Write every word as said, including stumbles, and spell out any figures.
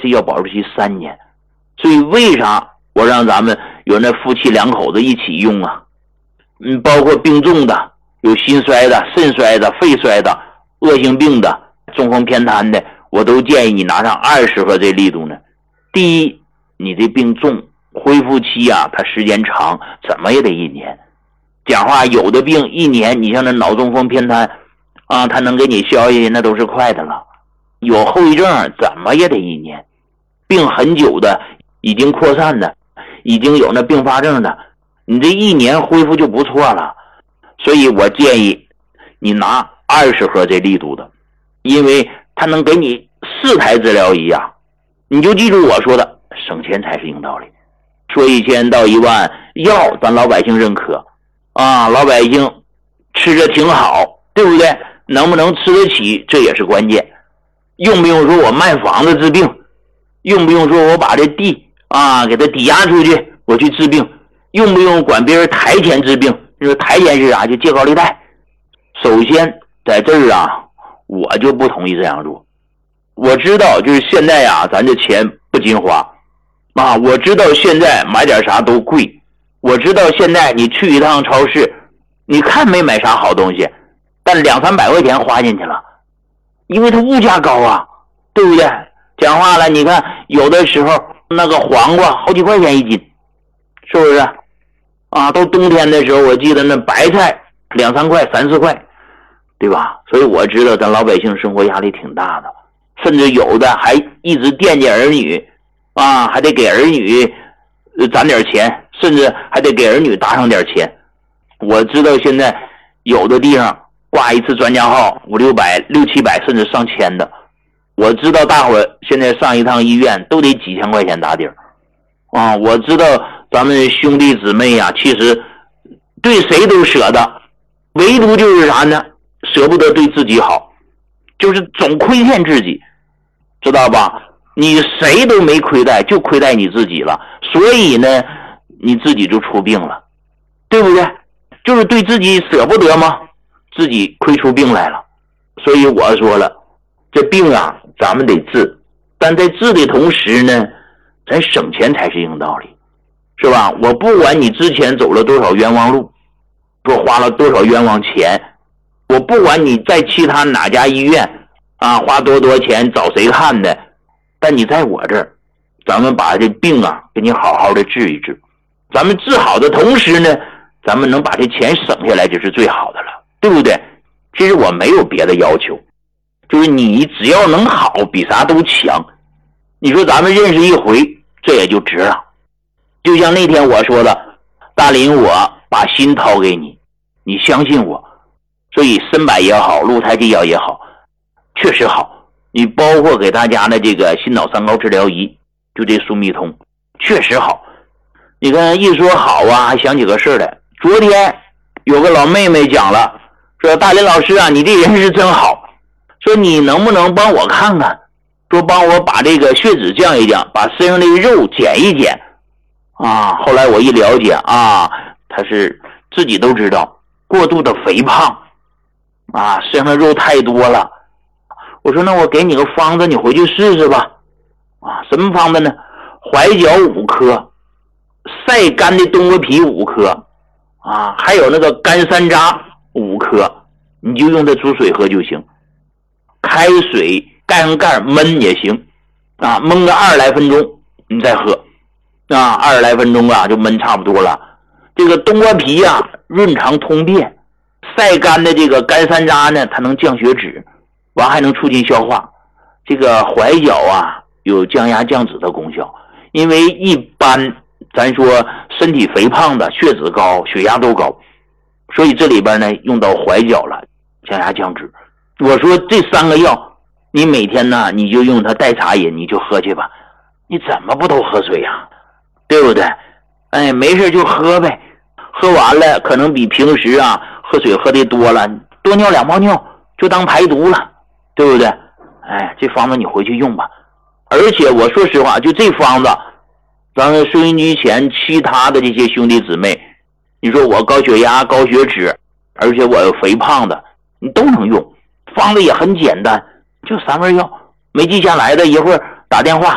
这要保质期三年。所以为啥我让咱们有那夫妻两口子一起用啊？嗯，包括病重的，有心衰的、肾衰的、肺衰的、恶性病的、中风偏瘫的，我都建议你拿上二十盒这力度呢。第一，你这病重，恢复期啊，它时间长，怎么也得一年。讲话有的病一年，你像那脑中风偏瘫啊，它能给你消下去，那都是快的了。有后遗症怎么也得一年。病很久的，已经扩散的，已经有那并发症的，你这一年恢复就不错了。所以我建议你拿二十盒这力度的，因为它能给你四台治疗仪啊。你就记住我说的，省钱才是硬道理。说一千到一万，药咱老百姓认可啊，老百姓吃着挺好，对不对？能不能吃得起，这也是关键。用不用说我卖房子治病，用不用说我把这地啊给它抵押出去我去治病，用不用管别人抬钱治病？你说抬钱是啥？就借高利贷。首先在这儿啊，我就不同意这样做。我知道就是现在啊，咱这钱不禁花啊，我知道现在买点啥都贵，我知道现在你去一趟超市，你看没买啥好东西，但两三百块钱花进去了，因为它物价高啊，对不对？讲话了，你看有的时候那个黄瓜好几块钱一斤，是不是啊？到冬天的时候，我记得那白菜两三块、三四块，对吧？所以我知道咱老百姓生活压力挺大的，甚至有的还一直惦记儿女啊，还得给儿女攒点钱，甚至还得给儿女搭上点钱。我知道现在有的地方挂一次专家号五六百、六七百，甚至上千的。我知道大伙现在上一趟医院都得几千块钱打底儿啊！我知道咱们兄弟姊妹呀、啊，其实对谁都舍得，唯独就是啥呢？舍不得对自己好，就是总亏欠自己，知道吧？你谁都没亏待，就亏待你自己了，所以呢，你自己就出病了，对不对？就是对自己舍不得吗？自己亏出病来了。所以我说了，这病啊，咱们得治，但在治的同时呢，咱省钱才是硬道理，是吧？我不管你之前走了多少冤枉路，说花了多少冤枉钱，我不管你在其他哪家医院啊花多多钱找谁看的，但你在我这儿，咱们把这病啊给你好好的治一治，咱们治好的同时呢，咱们能把这钱省下来就是最好的了，对不对？其实我没有别的要求，就是你只要能好，比啥都强。你说咱们认识一回，这也就值了。就像那天我说的，大林，我把心掏给你，你相信我，所以深百也好，鹿胎纪药也好，确实好。你包括给大家的这个心脑三高治疗仪，就这舒密通，确实好。你看一说好啊，还想起个事来。昨天有个老妹妹讲了，说大林老师啊，你这人是真好，说你能不能帮我看看，说帮我把这个血脂降一降，把身上的肉减一减啊。后来我一了解啊，他是自己都知道过度的肥胖啊，身上的肉太多了。我说那我给你个方子，你回去试试吧。啊，什么方子呢？怀角五颗，晒干的冬瓜皮五颗啊，还有那个干山楂五颗，你就用它煮水喝就行。开水盖上盖焖也行啊，焖个二十来分钟你再喝啊，二十来分钟啊就焖差不多了。这个冬瓜皮啊润肠通便，晒干的这个干山楂呢，它能降血脂，完还能促进消化。这个怀角啊有降压降脂的功效，因为一般咱说身体肥胖的血脂高血压都高，所以这里边呢用到怀角了，降压降脂。我说这三个药你每天呢你就用它代茶饮，你就喝去吧，你怎么不都喝水呀、啊？对不对？哎，没事就喝呗，喝完了可能比平时啊喝水喝的多了，多尿两泡尿就当排毒了，对不对？哎，这方子你回去用吧。而且我说实话，就这方子咱们收音机前其他的这些兄弟姊妹，你说我高血压高血脂，而且我有肥胖的，你都能用，方子也很简单，就三味药，没记下来的一会儿打电话